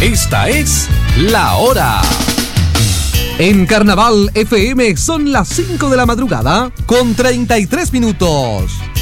Esta es La Hora. En Carnaval FM son las 5 de la madrugada con 33 minutos.